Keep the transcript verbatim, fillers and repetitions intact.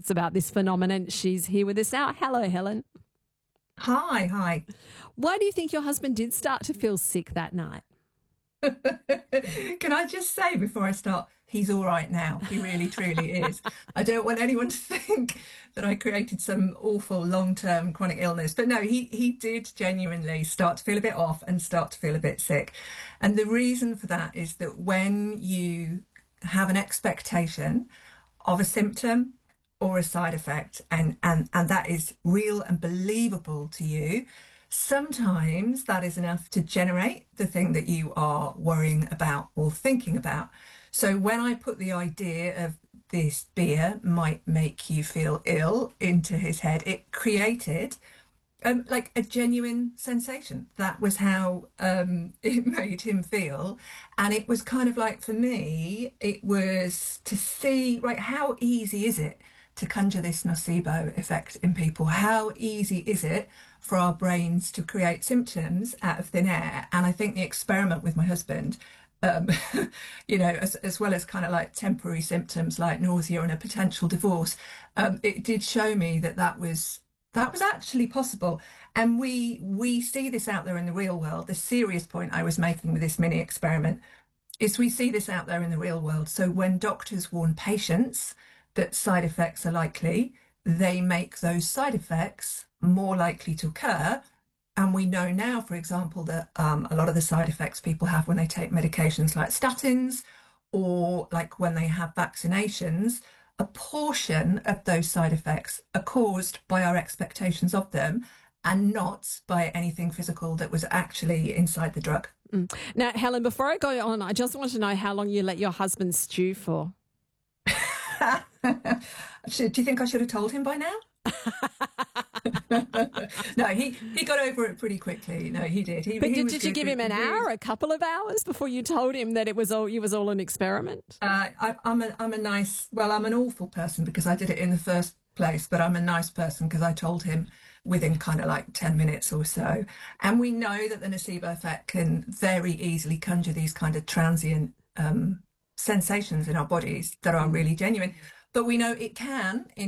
thoughts about this phenomenon. She's here with us now. Hello, Helen. Hi, hi. Why do you think your husband did start to feel sick that night? Can I just say before I start, he's all right now. He really, truly is. I don't want anyone to think that I created some awful long-term chronic illness. But no, he, he did genuinely start to feel a bit off and start to feel a bit sick. And the reason for that is that when you have an expectation of a symptom or a side effect, and, and, and that is real and believable to you, sometimes that is enough to generate the thing that you are worrying about or thinking about. So when I put the idea of this beer might make you feel ill into his head, it created um, like a genuine sensation. That was how um, it made him feel. And it was kind of like, for me, it was to see, right, how easy is it to conjure this nocebo effect in people? How easy is it for our brains to create symptoms out of thin air? And I think the experiment with my husband, um, you know, as, as well as kind of like temporary symptoms like nausea and a potential divorce, um, it did show me that that was that was actually possible. And we we see this out there in the real world. The serious point I was making with this mini experiment is we see this out there in the real world. So when doctors warn patients that side effects are likely, they make those side effects more likely to occur. And we know now, for example, that um, a lot of the side effects people have when they take medications like statins or like when they have vaccinations, a portion of those side effects are caused by our expectations of them and not by anything physical that was actually inside the drug. Mm. Now, Helen, before I go on, I just want to know how long you let your husband stew for. Do you think I should have told him by now? No, he, he got over it pretty quickly. No, he did. He, but he did, was did you good. give him an He hour, was, a couple of hours before you told him that it was all, it was all an experiment? Uh, I, I'm a I'm a nice. Well, I'm an awful person because I did it in the first place. But I'm a nice person because I told him within kind of like ten minutes or so. And we know that the nocebo effect can very easily conjure these kind of transient um, sensations in our bodies that are really genuine. But we know it can in